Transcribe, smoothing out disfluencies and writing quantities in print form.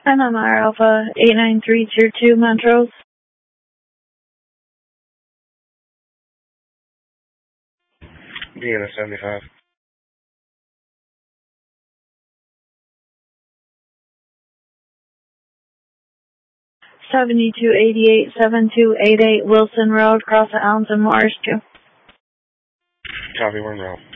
MMR Alpha 893 Tier 2 Montrose. Vienna 75. 7288 7288 Wilson Road, Cross Elms and Morris 2. Copy, 1 route.